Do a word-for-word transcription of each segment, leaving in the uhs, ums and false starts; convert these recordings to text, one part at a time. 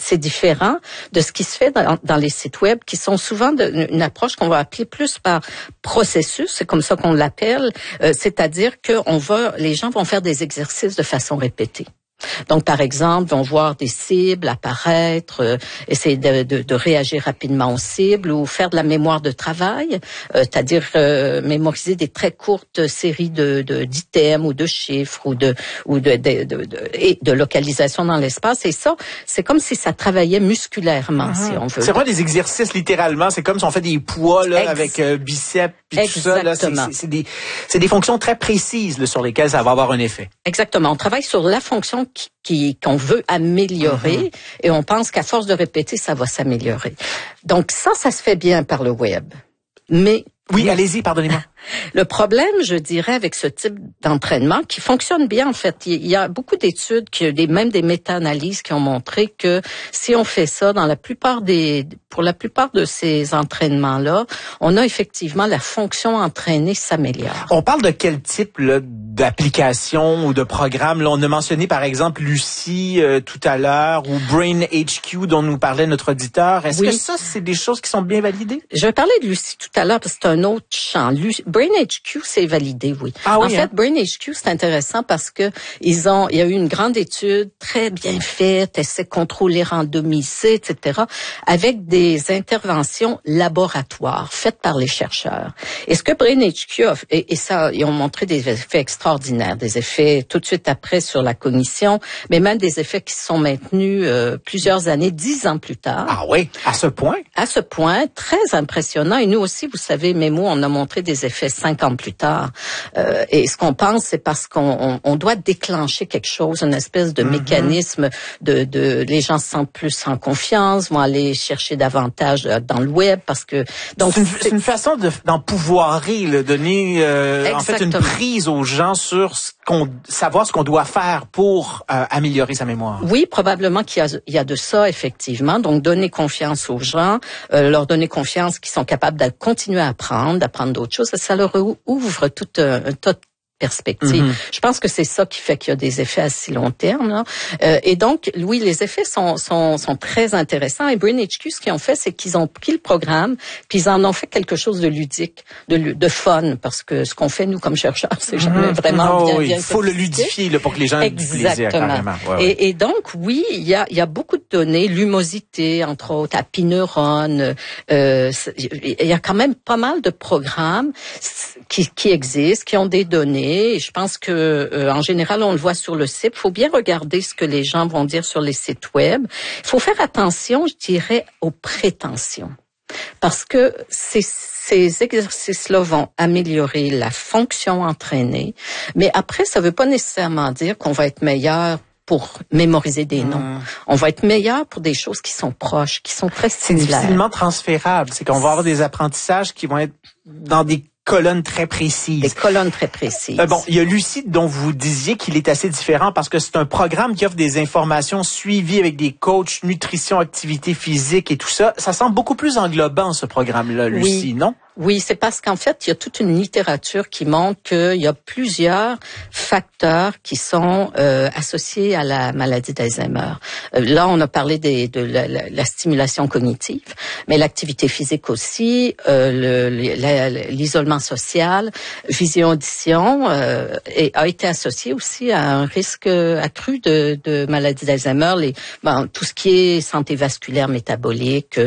c'est différent de ce qui se fait dans, dans les sites web, qui sont souvent de, une approche qu'on va appeler plus par processus, c'est comme ça qu'on l'appelle, euh, c'est-à-dire que on va, les gens vont faire des exercices de façon répétée. Donc, par exemple, vont voir des cibles apparaître, euh, essayer de, de, de réagir rapidement aux cibles ou faire de la mémoire de travail, euh, c'est-à-dire euh, mémoriser des très courtes séries de, de d'items ou de chiffres ou de ou de de, de, de, et de localisation dans l'espace. Et ça, c'est comme si ça travaillait musculairement, mm-hmm. si on veut. C'est vraiment des exercices littéralement. C'est comme si on fait des poids là, Ex- avec euh, biceps et tout ça. Là, c'est, c'est, c'est des c'est des fonctions très précises là, sur lesquelles ça va avoir un effet. Exactement. On travaille sur la fonction qui, qui qu'on veut améliorer mm-hmm. et on pense qu'à force de répéter, ça va s'améliorer. Donc ça, ça se fait bien par le web. Mais oui, allez-y, pardonnez-moi. Le problème, je dirais, avec ce type d'entraînement, qui fonctionne bien, en fait, il y a beaucoup d'études, qui, même des méta-analyses qui ont montré que si on fait ça dans la plupart des, pour la plupart de ces entraînements-là, on a effectivement la fonction entraînée s'améliore. On parle de quel type là, d'application ou de programme? Là, on a mentionné, par exemple, Lucie euh, tout à l'heure ou Brain H Q dont nous parlait notre auditeur. Est-ce oui. que ça, c'est des choses qui sont bien validées? Je vais parler de Lucie tout à l'heure parce que c'est un autre champ. Lucie, Brain H Q, c'est validé, oui. Ah oui, en fait, hein? Brain H Q, c'est intéressant parce que ils ont, il y a eu une grande étude très bien faite, essai contrôlé, randomisé, et cetera, avec des interventions laboratoires faites par les chercheurs. Et ce que Brain H Q a, et, et ça, ils ont montré des effets extraordinaires, des effets tout de suite après sur la cognition, mais même des effets qui sont maintenus euh, plusieurs années, dix ans plus tard. Ah oui, à ce point? À ce point, très impressionnant. Et nous aussi, vous savez, Mémo, on a montré des effets cinq ans plus tard. Euh, et ce qu'on pense, c'est parce qu'on on, on doit déclencher quelque chose, une espèce de mm-hmm. mécanisme de, de, les gens se sentent plus en confiance, vont aller chercher davantage dans le web parce que donc c'est une, c'est une façon de, d'empouvoirer, de donner euh, en fait une prise aux gens sur ce qu'on, savoir ce qu'on doit faire pour euh, améliorer sa mémoire. Oui, probablement qu'il y a, il y a de ça effectivement. Donc donner confiance aux gens, euh, leur donner confiance qu'ils sont capables de continuer à apprendre, d'apprendre d'autres choses. Ça leur ouvre tout un, un tas de perspective. Mm-hmm. Je pense que c'est ça qui fait qu'il y a des effets à si long terme. Là. Euh, et donc, oui, les effets sont, sont, sont très intéressants. Et Brain H Q, ce qu'ils ont fait, c'est qu'ils ont pris le programme, puis ils en ont fait quelque chose de ludique, de, de fun, parce que ce qu'on fait, nous, comme chercheurs, c'est jamais mm-hmm. vraiment oh, bien, oui. bien Il faut le ludifier là, pour que les gens aient du plaisir, carrément. Ouais, ouais. Et, et donc, oui, il y a, il y a beaucoup de données, l'humosité, entre autres, Happy Neurone. Euh, il y a quand même pas mal de programmes qui, qui existent, qui ont des données. Et je pense que euh, en général, on le voit sur le site. Il faut bien regarder ce que les gens vont dire sur les sites web. Il faut faire attention, je dirais, aux prétentions. Parce que ces, ces exercices-là vont améliorer la fonction entraînée. Mais après, ça ne veut pas nécessairement dire qu'on va être meilleur pour mémoriser des noms. Mmh. On va être meilleur pour des choses qui sont proches, qui sont très similaires. C'est difficilement transférable. C'est qu'on va avoir des apprentissages qui vont être dans des colonnes très précises. Des colonnes très précises. Euh, bon, il y a Lucide dont vous disiez qu'il est assez différent parce que c'est un programme qui offre des informations suivies avec des coachs, nutrition, activité physique et tout ça. Ça semble beaucoup plus englobant, ce programme-là, Lucie, oui. non? Oui, c'est parce qu'en fait, il y a toute une littérature qui montre qu'il y a plusieurs facteurs qui sont euh, associés à la maladie d'Alzheimer. Euh, là, on a parlé des, de la, la, la stimulation cognitive, mais l'activité physique aussi, euh, le, la, l'isolement social, vision-audition euh, et a été associé aussi à un risque accru de, de maladie d'Alzheimer, les, bon, tout ce qui est santé vasculaire, métabolique,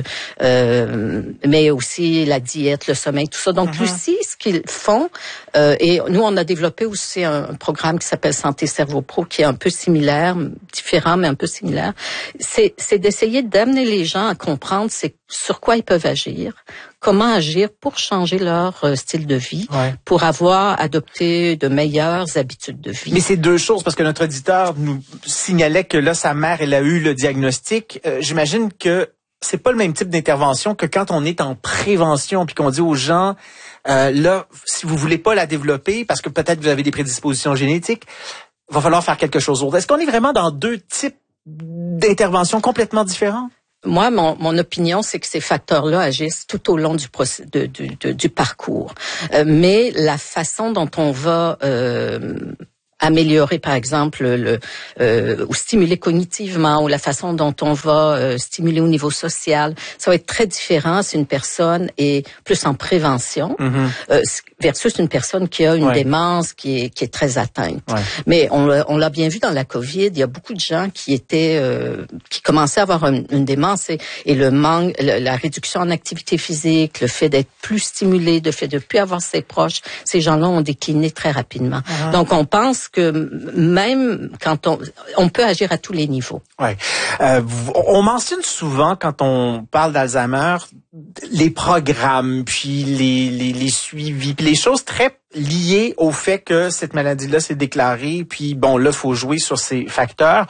euh, mais aussi la diète, le sommeil, tout ça. Donc, uh-huh. Lucie, ce qu'ils font, euh, et nous, on a développé aussi un, un programme qui s'appelle Santé Cerveau Pro, qui est un peu similaire, différent, mais un peu similaire. C'est, c'est d'essayer d'amener les gens à comprendre c'est sur quoi ils peuvent agir, comment agir pour changer leur euh, style de vie, ouais. pour avoir adopté de meilleures habitudes de vie. Mais c'est deux choses, parce que notre auditeur nous signalait que là, sa mère, elle a eu le diagnostic. Euh, j'imagine que c'est pas le même type d'intervention que quand on est en prévention puis qu'on dit aux gens euh, là si vous voulez pas la développer parce que peut-être vous avez des prédispositions génétiques, va falloir faire quelque chose d'autre. Est-ce qu'on est vraiment dans deux types d'interventions complètement différents? Moi, mon, mon opinion, c'est que ces facteurs-là agissent tout au long du, procé- de, de, de, du parcours. Euh, mais la façon dont on va euh, améliorer, par exemple, le euh, ou stimuler cognitivement, ou la façon dont on va euh, stimuler au niveau social. Ça va être très différent si une personne est plus en prévention mm-hmm. euh, versus une personne qui a une ouais. démence qui est qui est très atteinte. Ouais. Mais on on l'a bien vu dans la COVID, il y a beaucoup de gens qui étaient euh, qui commençaient à avoir une, une démence et, et le manque, le, la réduction en activité physique, le fait d'être plus stimulé, le fait de plus avoir ses proches, ces gens-là ont décliné très rapidement. Mm-hmm. Donc on pense que même quand on on peut agir à tous les niveaux. Ouais. Euh, on mentionne souvent quand on parle d'Alzheimer les programmes, puis les les, les suivis, puis les choses très liées au fait que cette maladie-là s'est déclarée, puis bon là faut jouer sur ces facteurs.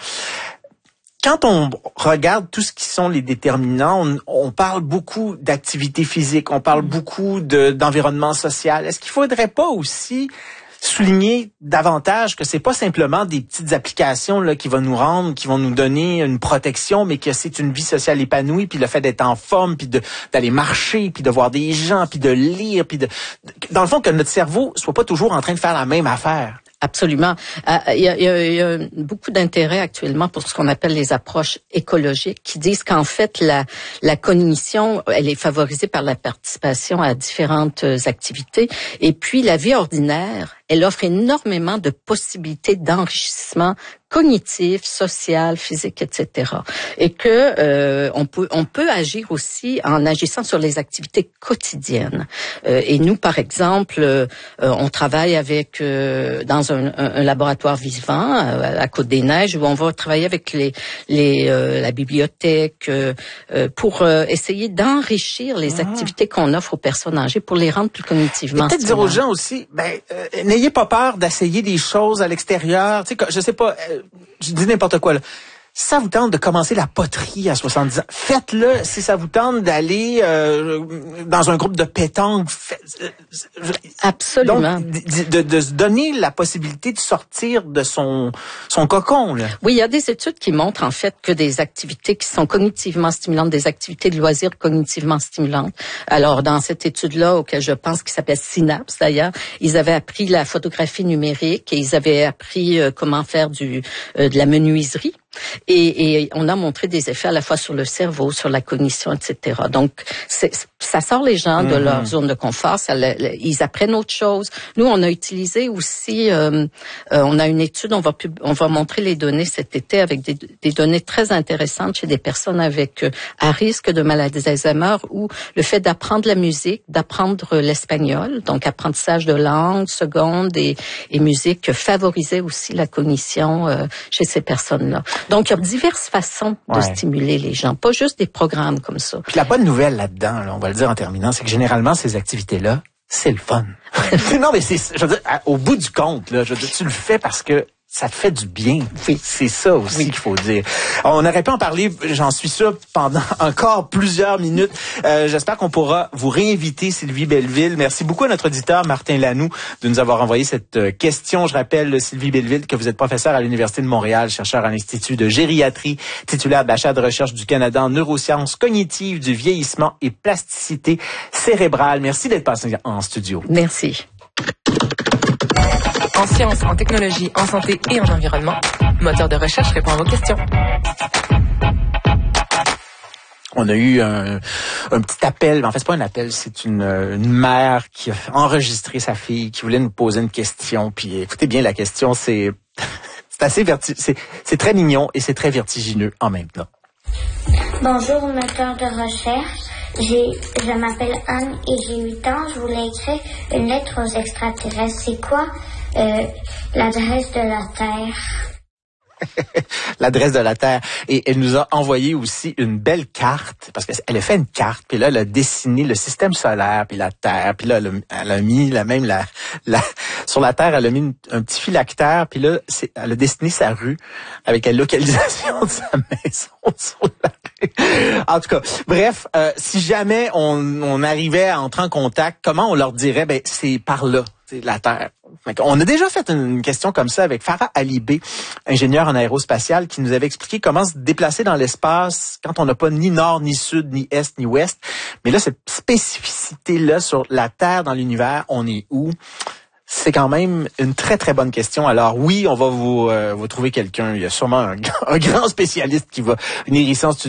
Quand on regarde tout ce qui sont les déterminants, on, on parle beaucoup d'activité physique, on parle beaucoup de d'environnement social. Est-ce qu'il faudrait pas aussi souligner davantage que c'est pas simplement des petites applications là qui vont nous rendre, qui vont nous donner une protection, mais que c'est une vie sociale épanouie, puis le fait d'être en forme, puis de d'aller marcher, puis de voir des gens, puis de lire, puis de dans le fond que notre cerveau soit pas toujours en train de faire la même affaire. Absolument. Il y a, il y a, il y a beaucoup d'intérêt actuellement pour ce qu'on appelle les approches écologiques, qui disent qu'en fait la la cognition, elle est favorisée par la participation à différentes activités, et puis la vie ordinaire, elle offre énormément de possibilités d'enrichissement cognitif, social, physique, et cetera. Et que euh, on peut on peut agir aussi en agissant sur les activités quotidiennes. Euh, et nous, par exemple, euh, on travaille avec euh, dans un, un, un laboratoire vivant euh, à la Côte-des-Neiges où on va travailler avec les les euh, la bibliothèque euh, euh, pour euh, essayer d'enrichir les ah. activités qu'on offre aux personnes âgées pour les rendre plus cognitivement. Peut-être dire aux gens aussi, ben euh, n'ayez pas peur d'essayer des choses à l'extérieur. Tu sais, je sais pas. Euh, Je dis n'importe quoi, là. Si ça vous tente de commencer la poterie à soixante-dix ans, faites-le. Si ça vous tente d'aller euh, dans un groupe de pétanque, faites, euh, absolument. Donc, de, de, de se donner la possibilité de sortir de son son cocon, là. Oui, il y a des études qui montrent en fait que des activités qui sont cognitivement stimulantes, des activités de loisirs cognitivement stimulantes. Alors, dans cette étude-là, auquel je pense qui s'appelle Synapse d'ailleurs, ils avaient appris la photographie numérique et ils avaient appris euh, comment faire du euh, de la menuiserie. Et, et on a montré des effets à la fois sur le cerveau, sur la cognition, et cetera. Donc, c'est, ça sort les gens de mm-hmm. leur zone de confort. Ça, le, le, ils apprennent autre chose. Nous, on a utilisé aussi, euh, euh, on a une étude, on va pub, on va montrer les données cet été avec des, des données très intéressantes chez des personnes avec euh, à risque de maladie d'Alzheimer, où le fait d'apprendre la musique, d'apprendre l'espagnol, donc apprentissage de langue, seconde et, et musique favorisait aussi la cognition euh, chez ces personnes-là. Donc, il y a diverses façons de ouais. stimuler les gens, pas juste des programmes comme ça. Puis la bonne nouvelle là-dedans, là, on va le dire en terminant, c'est que généralement, ces activités-là, c'est le fun. Non, mais c'est, je veux dire, au bout du compte, là, je veux dire, tu le fais parce que ça te fait du bien. Oui. C'est ça aussi oui. qu'il faut dire. On aurait pu en parler, j'en suis sûr, pendant encore plusieurs minutes. Euh, j'espère qu'on pourra vous réinviter, Sylvie Belleville. Merci beaucoup à notre auditeur, Martin Lanoux, de nous avoir envoyé cette question. Je rappelle, Sylvie Belleville, que vous êtes professeure à l'Université de Montréal, chercheur à l'Institut de gériatrie, titulaire de la chaire de recherche du Canada en neurosciences cognitives, du vieillissement et plasticité cérébrale. Merci d'être passé en studio. Merci. En sciences, en technologie, en santé et en environnement, Moteur de recherche répond à vos questions. On a eu un, un petit appel, en fait c'est pas un appel, c'est une, une mère qui a enregistré sa fille, qui voulait nous poser une question. Puis écoutez bien, la question c'est c'est assez verti, c'est, c'est très mignon et c'est très vertigineux en même temps. Bonjour, moteur de recherche. J'ai, je m'appelle Anne et j'ai huit ans. Je voulais écrire une lettre aux extraterrestres. C'est quoi euh, l'adresse de la Terre? L'adresse de la Terre. Et elle nous a envoyé aussi une belle carte, parce qu'elle a fait une carte, puis là, elle a dessiné le système solaire, puis la Terre, puis là, elle a, elle a mis la même, la, la, sur la Terre, elle a mis une, un petit phylactère, puis là, c'est, elle a dessiné sa rue avec la localisation de sa maison sur la rue. En tout cas, bref, euh, si jamais on, on arrivait à entrer en contact, comment on leur dirait, ben, c'est par là, c'est la Terre. On a déjà fait une question comme ça avec Farah Alibé, ingénieur en aérospatial, qui nous avait expliqué comment se déplacer dans l'espace quand on n'a pas ni nord, ni sud, ni est, ni ouest. Mais là, cette spécificité-là sur la Terre dans l'univers, on est où? C'est quand même une très, très bonne question. Alors oui, on va vous, euh, vous trouver quelqu'un. Il y a sûrement un, un grand spécialiste qui va venir ici en studio.